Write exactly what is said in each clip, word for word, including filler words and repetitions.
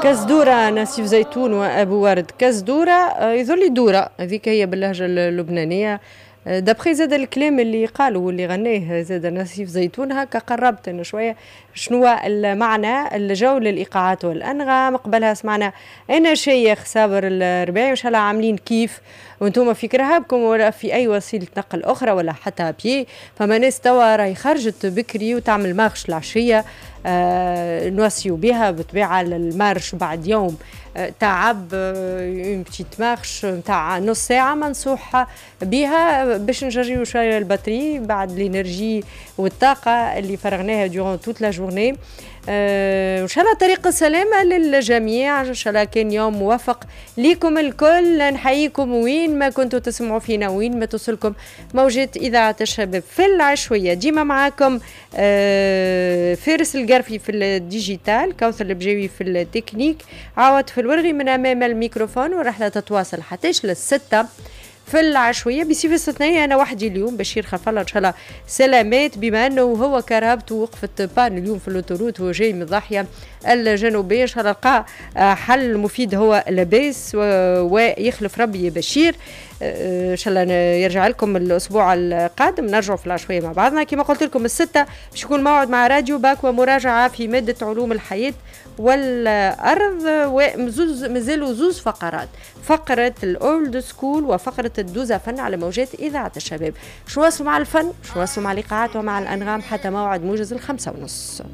كزدورة نسيف زيتون وأبو ورد. كزدورة يظل لي دورة، هذيك هي باللهجة اللبنانية. دابخي زاد الكلام اللي قالوا واللي غنيه زاد نسيف زيتون هكا قربت أنا شوية شنو المعنى الجو للإيقاعات والأنغام. قبلها سمعنا أنا شيخ صابر الرباعي وإن شاء الله عاملين كيف وانتم في كرهابكم ولا في أي وسيلة نقل أخرى ولا حتى بي. فما ناس توا راهي خرجت بكري وتعمل مارش العشية، آه نوسيو بها بطبيعة المارش بعد يوم آه تعب، اون بتيت مارش تاع نص ساعة منصوحة بها باش نجريو شوية الباتري بعد الانرجي والطاقة اللي فرغناها دوران توت لا جورني. آه، ان شاء الله طريق السلامة للجميع، ان شاء الله كان يوم موفق ليكم الكل. نحييكم وين ما كنتوا تسمعوا فينا وين ما توصلكم موجات إذاعة الشباب في العشوية. ديما معاكم آه فارس القرفي في الديجيتال، كوثر البجاوي في التكنيك، عوض في الورغي من أمام الميكروفون، ورحلة تتواصل حتىش للستة في العشوية بصفة استثنائية. أنا وحدي اليوم بشير خلف الله إن شاء الله سلامات، بما أنه هو كرهبته وقفت بان اليوم في اللوتوروت وهو جاي من الضاحية الجنوبية. إن شاء الله لقى حل مفيد هو لاباس ويخلف ربي بشير. إن شاء الله يرجع لكم الأسبوع القادم نرجع في العشوية مع بعضنا. كما قلت لكم الستة باش يكون موعد مع راديو باك ومراجعة في مادة علوم الحياة والأرض، ومزوز مازالوا زوز فقرات، فقرة الأولد سكول وفقرة الدوزة فن على موجات إذاعة الشباب. شو وصلوا مع الفن، شو وصلوا مع الإيقاعات ومع الأنغام حتى موعد موجز الخمسة ونص.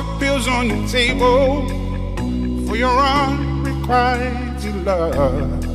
For your unrequited love